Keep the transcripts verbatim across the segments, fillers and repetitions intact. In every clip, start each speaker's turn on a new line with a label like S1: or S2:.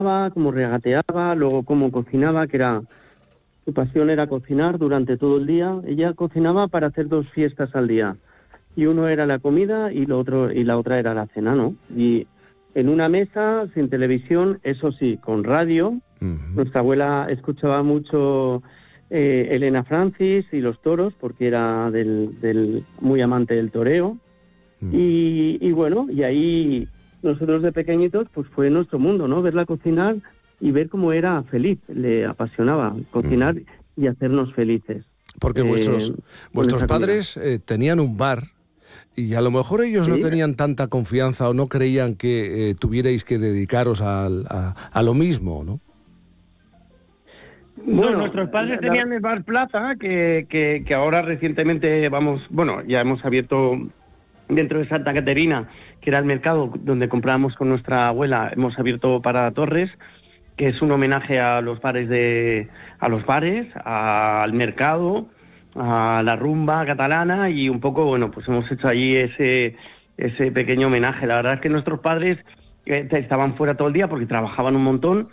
S1: cómo regateaba, luego cómo cocinaba, que era su pasión era cocinar durante todo el día. Ella cocinaba para hacer dos fiestas al día, y uno era la comida y lo otro y la otra era la cena, ¿no? Y en una mesa, sin televisión, eso sí, con radio. Uh-huh. Nuestra abuela escuchaba mucho eh, Elena Francis y los toros, porque era del, del muy amante del toreo. Uh-huh. Y, y bueno, y ahí nosotros de pequeñitos, pues fue nuestro mundo, ¿no? Verla cocinar y ver cómo era feliz. Le apasionaba cocinar uh-huh. y hacernos felices.
S2: Porque eh, vuestros, vuestros padres eh, tenían un bar. Y a lo mejor ellos ¿Sí? no tenían tanta confianza o no creían que eh, tuvierais que dedicaros a, a, a lo mismo, ¿no?
S3: Bueno, no, nuestros padres la... tenían el Bar Plaza, que, que, que ahora recientemente vamos, bueno, ya hemos abierto dentro de Santa Caterina, que era el mercado donde comprábamos con nuestra abuela, hemos abierto Parada Torres, que es un homenaje a los bares de, a los bares, a, al mercado, a la rumba catalana, y un poco, bueno, pues hemos hecho allí ese ese pequeño homenaje. La verdad es que nuestros padres eh, estaban fuera todo el día porque trabajaban un montón,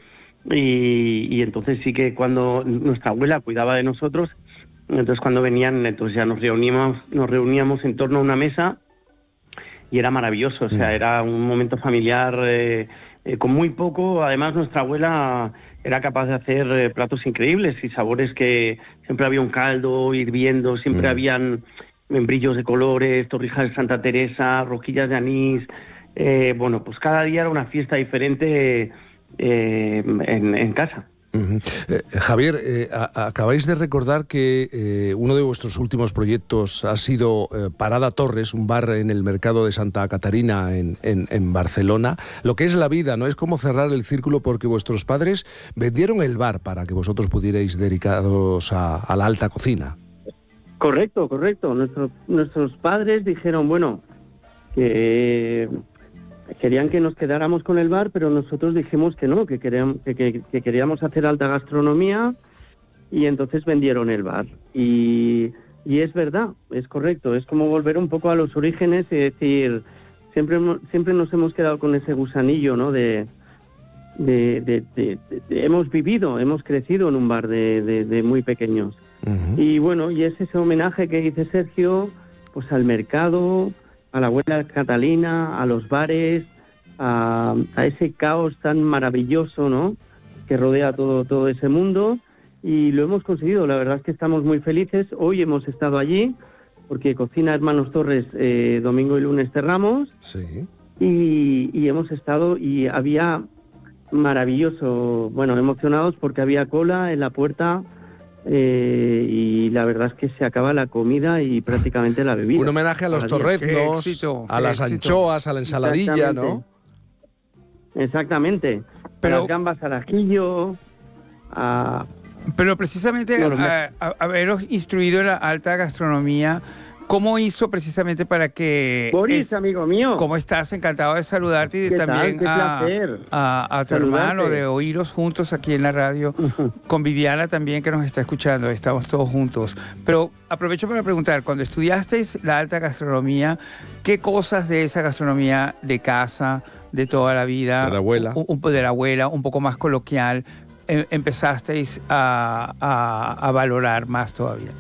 S3: y, y entonces sí que cuando nuestra abuela cuidaba de nosotros, entonces cuando venían, entonces ya nos reuníamos, nos reuníamos en torno a una mesa, y era maravilloso, o sea, era un momento familiar eh, eh, con muy poco. Además, nuestra abuela era capaz de hacer eh, platos increíbles y sabores, que siempre había un caldo hirviendo, siempre mm. habían membrillos de colores, torrijas de Santa Teresa, rosquillas de anís. Eh, bueno, pues cada día era una fiesta diferente eh, en, en casa.
S2: Uh-huh. Eh, Javier, eh, a, acabáis de recordar que eh, uno de vuestros últimos proyectos ha sido eh, Parada Torres, un bar en el mercado de Santa Caterina en, en, en Barcelona. Lo que es la vida, ¿no? Es como cerrar el círculo, porque vuestros padres vendieron el bar para que vosotros pudierais dedicaros a, a la alta cocina.
S1: Correcto, correcto. Nuestros, nuestros padres dijeron, bueno, que... querían que nos quedáramos con el bar, pero nosotros dijimos que no, que queríamos, que, que, que queríamos hacer alta gastronomía, y entonces vendieron el bar. Y, y es verdad, es correcto, es como volver un poco a los orígenes y decir, siempre, siempre nos hemos quedado con ese gusanillo, ¿no? De, de, de, de, de, de hemos vivido, hemos crecido en un bar de, de, de muy pequeños. Uh-huh. Y bueno, y es ese homenaje que dice Sergio, pues al mercado, a la abuela Catalina, a los bares, a, a ese caos tan maravilloso, ¿no?, que rodea todo, todo ese mundo, y lo hemos conseguido. La verdad es que estamos muy felices. Hoy hemos estado allí, porque cocina Hermanos Torres eh, domingo y lunes cerramos,
S2: sí.
S1: y, y hemos estado, y había maravilloso, bueno, emocionados porque había cola en la puerta. Eh, y la verdad es que se acaba la comida y prácticamente la bebida.
S2: Un homenaje a los torreznos, éxito, a las éxito. anchoas, a la ensaladilla, ¿no?
S1: Exactamente. Pero a las gambas al ajillo, a...
S4: Pero precisamente no, no, a, a, haberos instruido en la alta gastronomía, ¿cómo hizo precisamente para que...
S1: Boris,
S4: es,
S1: amigo mío.
S4: ¿Cómo estás? Encantado de saludarte y de también a, a, a tu Saludarte. hermano, de oíros juntos aquí en la radio, uh-huh. con Viviana también, que nos está escuchando, estamos todos juntos. Pero aprovecho para preguntar, cuando estudiasteis la alta gastronomía, ¿qué cosas de esa gastronomía de casa, de toda la vida,
S2: de la abuela,
S4: un, de la abuela, un poco más coloquial, em, empezasteis a, a, a valorar más todavía?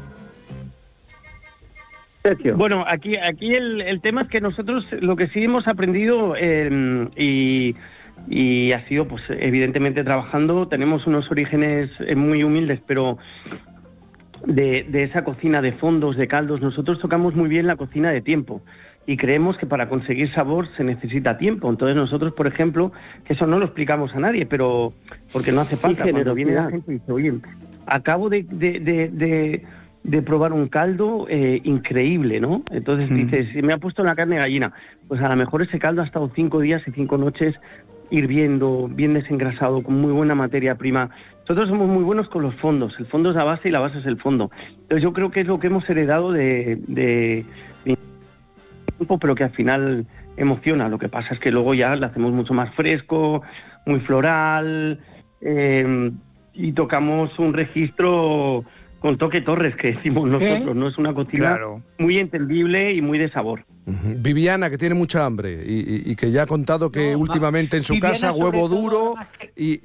S3: Bueno, aquí aquí el, el tema es que nosotros lo que sí hemos aprendido eh, y, y ha sido, pues evidentemente trabajando, tenemos unos orígenes muy humildes, pero de, de esa cocina de fondos, de caldos, nosotros tocamos muy bien la cocina de tiempo, y creemos que para conseguir sabor se necesita tiempo. Entonces nosotros, por ejemplo, que eso no lo explicamos a nadie, pero porque no hace falta, cuando viene la gente y dice, oye, acabo de... de, de, de de probar un caldo eh, increíble, ¿no? Entonces mm. dices, si me ha puesto la carne de gallina, pues a lo mejor ese caldo ha estado cinco días y cinco noches hirviendo, bien desengrasado, con muy buena materia prima. Nosotros somos muy buenos con los fondos, el fondo es la base y la base es el fondo. Entonces yo creo que es lo que hemos heredado de, de, de tiempo, pero que al final emociona. Lo que pasa es que luego ya lo hacemos mucho más fresco, muy floral, eh, y tocamos un registro con toque Torres, que decimos nosotros, ¿Eh? ¿no? Es una cocina claro. muy entendible y muy de sabor.
S2: Uh-huh. Viviana, que tiene mucha hambre y, y, y que ya ha contado que no, últimamente en su Viviana casa huevo duro y,